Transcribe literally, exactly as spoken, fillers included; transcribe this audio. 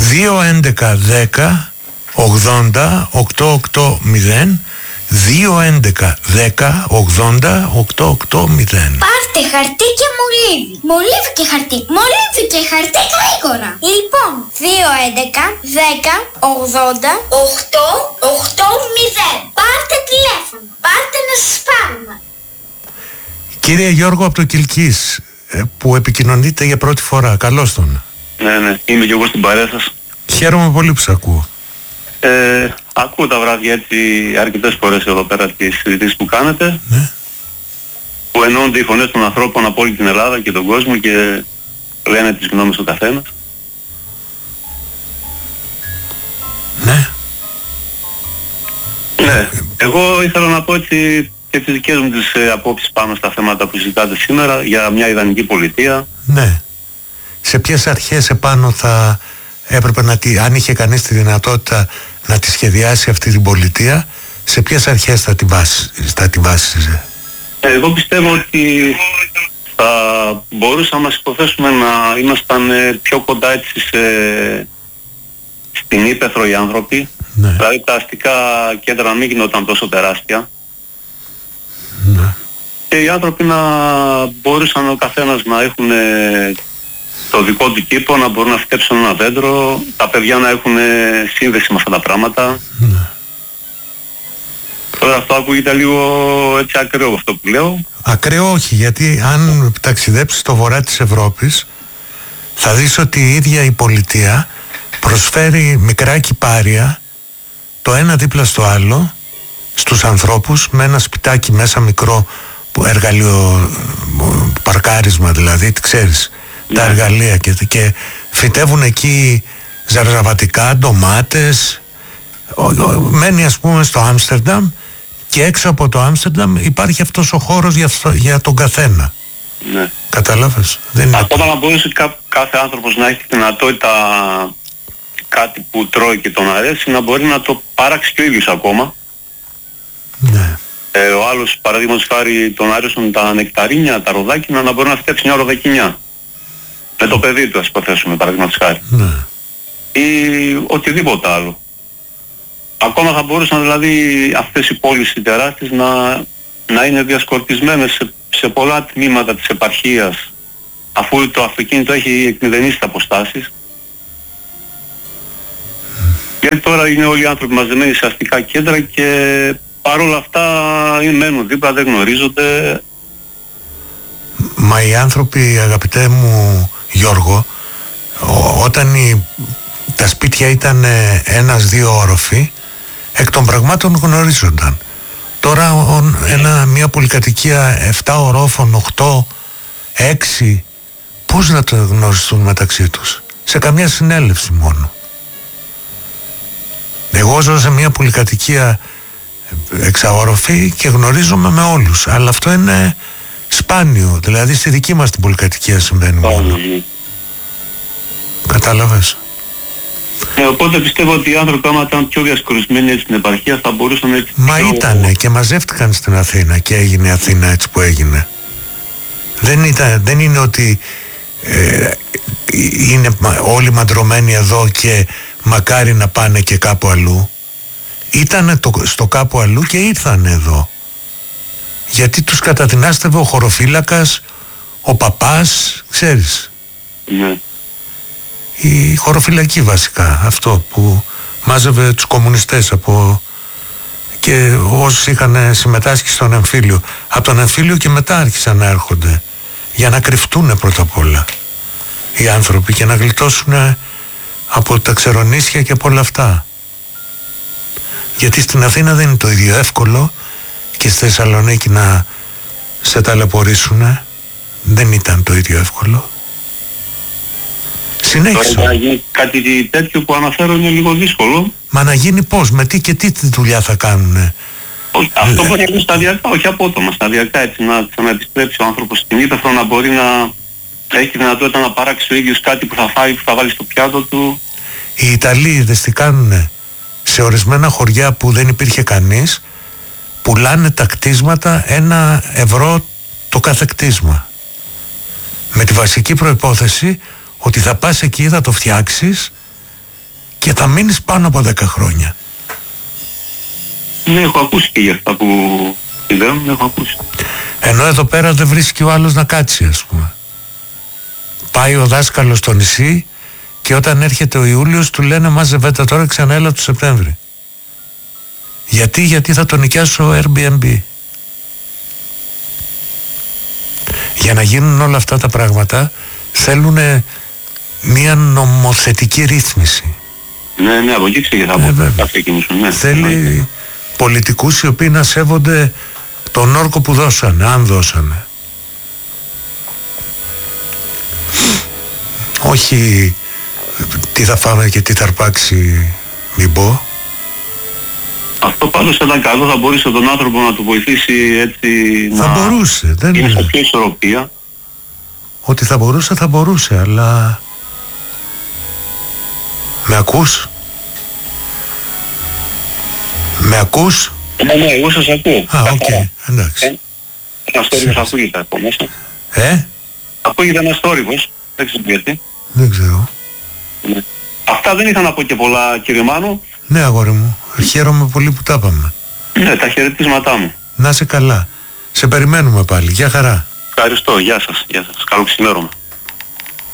δύο έντεκα δέκα ογδόντα οκτακόσια ογδόντα δύο έντεκα δέκα ογδόντα οκτακόσια ογδόντα. Πάρτε χαρτί και μολύβι. Μολύβι και χαρτί. Μολύβι και χαρτί γρήγορα. Λοιπόν, δύο έντεκα δέκα ογδόντα οκτακόσια ογδόντα. Πάρτε τηλέφωνο. Πάρτε να σας πάρουμε. Κύριε Γιώργο από το Κιλκής, που επικοινωνείτε για πρώτη φορά, καλώς τον. Ναι, ναι, είμαι και εγώ στην παρέα σας. Χαίρομαι πολύ που σας ακούω. Ε, ακούω τα βράδια έτσι αρκετές φορές εδώ πέρα τις συζητήσεις που κάνετε, ναι, που ενώνονται οι φωνές των ανθρώπων από όλη την Ελλάδα και τον κόσμο και λένε τις γνώμες του καθένας. Ναι. Ναι, εγώ ήθελα να πω έτσι και τις δικές μου τις ε, απόψεις πάνω στα θέματα που συζητάτε σήμερα για μια ιδανική πολιτεία. Ναι. Σε ποιες αρχές επάνω θα έπρεπε να τη, αν είχε κανείς τη δυνατότητα να τη σχεδιάσει αυτή την πολιτεία, σε ποιες αρχές θα τη βάσει, θα τη βάσιζε? Εγώ πιστεύω ότι θα μπορούσαμε να υποθέσουμε να ήμασταν ε, πιο κοντά έτσι σε, στην ύπαιθρο οι άνθρωποι. Ναι. Δηλαδή τα αστικά κέντρα να μην γινόταν τόσο τεράστια. Ναι. Και οι άνθρωποι να μπορούσαν ο καθένας να έχουν ε, το δικό του κήπο, να μπορούν να φυτέψουν ένα δέντρο, τα παιδιά να έχουν ε, σύνδεση με αυτά τα πράγματα. Ναι. Τώρα αυτό ακούγεται λίγο έτσι ακραίο αυτό που λέω. Ακραίο όχι, γιατί αν ταξιδέψεις στο βορρά της Ευρώπης θα δεις ότι η ίδια η πολιτεία προσφέρει μικρά κυπάρια το ένα δίπλα στο άλλο στους ανθρώπους, με ένα σπιτάκι μέσα μικρό, που εργαλείο, παρκάρισμα δηλαδή, τι ξέρεις, yeah. τα εργαλεία και, και φυτεύουν εκεί ζαρζαβατικά, ντομάτες. Μένει ας πούμε στο Άμστερνταμ και έξω από το Άμστερνταμ υπάρχει αυτός ο χώρος για, για τον καθένα. Ναι. Κατάλαβες? Δεν είναι ακόμα να μπορούσε κά, κάθε άνθρωπος να έχει τη δυνατότητα κάτι που τρώει και τον αρέσει να μπορεί να το παράξει και ο ίδιος ακόμα. Ναι. Ε, ο άλλος παραδείγματος χάρη τον άρεσαν τα νεκταρίνια, τα ροδάκινα, να μπορεί να φτιάξει μια ροδακινιά. Με το παιδί του ας υποθέσουμε παραδείγματος χάρη. Ναι. Ή οτιδήποτε άλλο. Ακόμα θα μπορούσαν δηλαδή αυτές οι πόλεις οι τεράστιες να, να είναι διασκορπισμένες σε, σε πολλά τμήματα της επαρχίας, αφού το αυτοκίνητο έχει εκμηδενήσει τα αποστάσεις. Γιατί τώρα είναι όλοι οι άνθρωποι μαζεμένοι σε αστικά κέντρα και παρόλα αυτά μένουν δίπλα, δεν γνωρίζονται. Μα οι άνθρωποι, αγαπητέ μου Γιώργο, ό, όταν οι, τα σπίτια ήταν ένας-δύο όροφοι, εκ των πραγμάτων γνωρίζονταν. Τώρα ο, ένα, μια πολυκατοικία εφτά ορόφων, οκτώ, έξι, πώς να το γνωριστούν μεταξύ τους? Σε καμιά συνέλευση μόνο. Εγώ ζω σε μια πολυκατοικία εξαόροφη και γνωρίζομαι με όλους, αλλά αυτό είναι σπάνιο. Δηλαδή στη δική μας την πολυκατοικία συμβαίνει μόνο. Κατάλαβες? Ε, οπότε πιστεύω ότι οι άνθρωποι άμα ήταν πιο διασκορισμένοι στην επαρχία θα μπορούσαν έτσι... Μα πιο... ήτανε και μαζεύτηκαν στην Αθήνα και έγινε η Αθήνα έτσι που έγινε. Δεν, ήταν, δεν είναι ότι ε, είναι όλοι μαντρωμένοι εδώ και μακάρι να πάνε και κάπου αλλού. Ήτανε το, στο κάπου αλλού και ήρθανε εδώ. Γιατί τους καταδυνάστευε ο χωροφύλακας, ο παπάς, ξέρεις. Ναι. Η χωροφυλακή βασικά, αυτό που μάζευε τους κομμουνιστές από... και όσοι είχαν συμμετάσχει στον εμφύλιο. Από τον εμφύλιο και μετά άρχισαν να έρχονται για να κρυφτούν πρώτα απ' όλα οι άνθρωποι και να γλιτώσουν από τα ξερονίσια και από όλα αυτά. Γιατί στην Αθήνα δεν είναι το ίδιο εύκολο και στη Θεσσαλονίκη να σε ταλαιπωρήσουν, δεν ήταν το ίδιο εύκολο. Συνέχισα. Τώρα να γίνει κάτι τέτοιο που αναφέρω είναι λίγο δύσκολο. Μα να γίνει πώς, με τι και τι τη δουλειά θα κάνουνε? Όχι, αυτό μπορεί να γίνει σταδιακά, όχι απότομα, σταδιακά έτσι να ξαναεπιστρέψει ο άνθρωπος στην ύπαιθρο, να μπορεί να έχει τη δυνατότητα να παράξει ο ίδιος κάτι που θα φάει, που θα βάλει στο πιάτο του. Οι Ιταλοί δες τι κάνουνε? Σε ορισμένα χωριά που δεν υπήρχε κανείς, πουλάνε τα κτίσματα ένα ευρώ το κάθε κτίσμα. Με τη βασική προϋπόθεση ότι θα πας εκεί, θα το φτιάξεις και θα μείνεις πάνω από δέκα χρόνια. Ναι, έχω ακούσει και για αυτά που συνδέουν, έχω ακούσει. Ενώ εδώ πέρα δεν βρίσκει ο άλλος να κάτσει, ας πούμε. Πάει ο δάσκαλος στο νησί και όταν έρχεται ο Ιούλιος του λένε μάζευέτα τώρα, ξανά έλα το Σεπτέμβρη. Γιατί, γιατί θα τον νοικιάσω Airbnb. Για να γίνουν όλα αυτά τα πράγματα θέλουν μια νομοθετική ρύθμιση. Ναι, ναι, από εκεί ξεκινήσουν. Ε, ναι. Θέλει πολιτικούς οι οποίοι να σέβονται τον όρκο που δώσανε, αν δώσανε. Όχι τι θα φάμε και τι θα αρπάξει, μην πω. Αυτό πάντως θα ήταν καλό, θα μπορούσε τον άνθρωπο να του βοηθήσει έτσι. Θα να μπορούσε, δεν είναι σε πιο ισορροπία. Ότι θα μπορούσε, θα μπορούσε, αλλά... Με ακούς? Με ακούς? Ναι, ναι, εγώ σας ακούω. Α, οκ, okay, εντάξει. Ένας θόρυβος ακούγεται από μέσα. Ε? Ακούγεται ένας θόρυβος, δεν ξέρω γιατί. Δεν ξέρω. Ναι. Αυτά δεν είχα να πω και πολλά, κύριε Μάνο. Ναι, αγόρι μου, χαίρομαι πολύ που τα είπαμε. Ναι, τα χαιρετίσματά μου. Να είσαι καλά. Σε περιμένουμε πάλι. Γεια χαρά. Ευχαριστώ, γεια σας, γεια σας. Καλό ξημέρωμα.